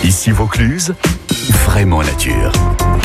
Ici Vaucluse, vraiment nature.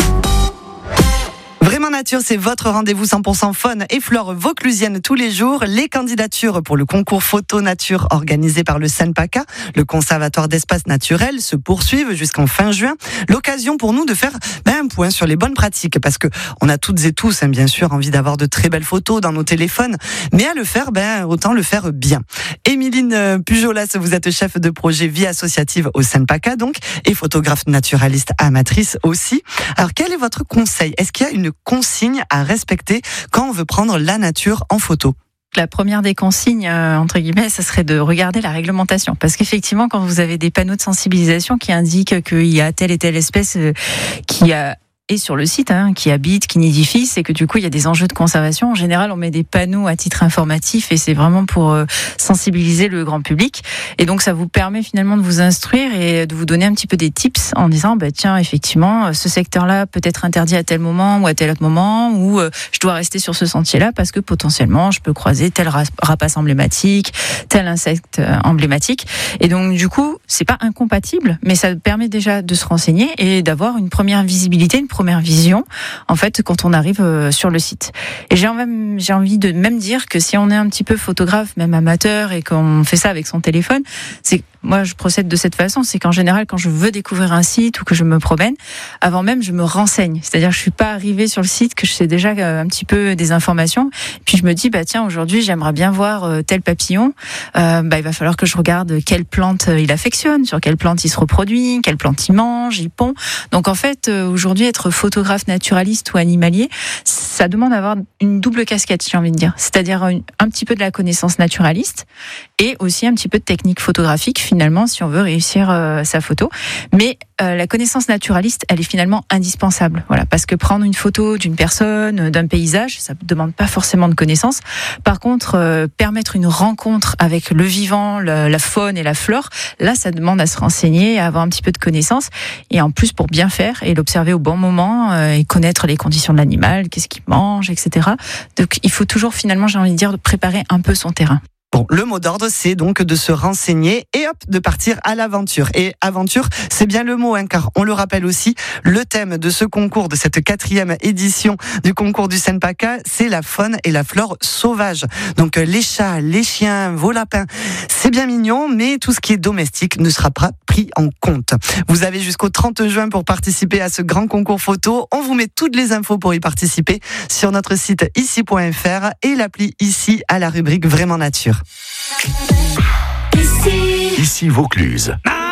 Vraiment Nature, c'est votre rendez-vous 100% faune et flore vauclusienne tous les jours. Les candidatures pour le concours photo nature organisé par le SENPACA, le Conservatoire d'espaces naturels, se poursuivent jusqu'en fin juin. L'occasion pour nous de faire un point sur les bonnes pratiques, parce que on a toutes et tous, bien sûr, envie d'avoir de très belles photos dans nos téléphones, mais à le faire, autant le faire bien. Émiline Pujolas, vous êtes chef de projet vie associative au SENPACA, donc, et photographe naturaliste amatrice aussi. Alors, quel est votre conseil? Est-ce qu'il y a une consigne à respecter quand on veut prendre la nature en photo? La première des consignes, entre guillemets, ça serait de regarder la réglementation. Parce qu'effectivement, quand vous avez des panneaux de sensibilisation qui indiquent qu'il y a telle et telle espèce qui est sur le site, qui habite, qui nidifie, c'est que du coup il y a des enjeux de conservation. En général, on met des panneaux à titre informatif et c'est vraiment pour sensibiliser le grand public. Et donc ça vous permet finalement de vous instruire et de vous donner un petit peu des tips en disant tiens, effectivement, ce secteur-là peut être interdit à tel moment ou à tel autre moment, ou je dois rester sur ce sentier-là parce que potentiellement je peux croiser tel rapace emblématique, tel insecte emblématique. Et donc du coup, c'est pas incompatible, mais ça permet déjà de se renseigner et d'avoir une première visibilité, une première vision, en fait, quand on arrive sur le site. Et j'ai envie de même dire que si on est un petit peu photographe, même amateur, et qu'on fait ça avec son téléphone, moi, je procède de cette façon, c'est qu'en général, quand je veux découvrir un site ou que je me promène, avant même, je me renseigne. C'est-à-dire, je suis pas arrivée sur le site, que je sais déjà un petit peu des informations. Puis je me dis, tiens, aujourd'hui, j'aimerais bien voir tel papillon. Il va falloir que je regarde quelle plante il affectionne, sur quelle plante il se reproduit, quelle plante il mange, il pond. Donc en fait, aujourd'hui, être photographe naturaliste ou animalier, ça demande d'avoir une double casquette, j'ai envie de dire. C'est-à-dire un petit peu de la connaissance naturaliste et aussi un petit peu de technique photographique, finalement, si on veut réussir sa photo. Mais la connaissance naturaliste, elle est finalement indispensable. Voilà, parce que prendre une photo d'une personne, d'un paysage, ça ne demande pas forcément de connaissance. Par contre, permettre une rencontre avec le vivant, la faune et la flore, là, ça demande à se renseigner, à avoir un petit peu de connaissance. Et en plus, pour bien faire et l'observer au bon moment et connaître les conditions de l'animal, qu'est-ce qu'il mange, etc. Donc, il faut toujours, finalement, j'ai envie de dire, de préparer un peu son terrain. Bon, le mot d'ordre, c'est donc de se renseigner et de partir à l'aventure. Et aventure, c'est bien le mot, car on le rappelle aussi, le thème de ce concours, de cette 4e édition du concours du SENPACA, c'est la faune et la flore sauvage. Donc les chats, les chiens, vos lapins, c'est bien mignon, mais tout ce qui est domestique ne sera pas pris en compte. Vous avez jusqu'au 30 juin pour participer à ce grand concours photo. On vous met toutes les infos pour y participer sur notre site ici.fr et l'appli Ici à la rubrique Vraiment Nature. Ici Vaucluse.